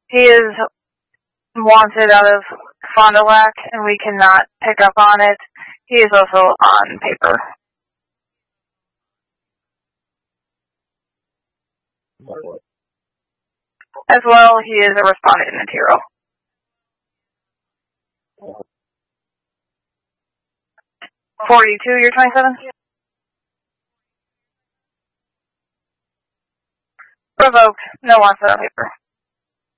He is wanted out of Fond du Lac, and we cannot pick up on it. He is also on paper. As well, he is a respondent material. 42, you're 27? Revoked. No wanted on paper.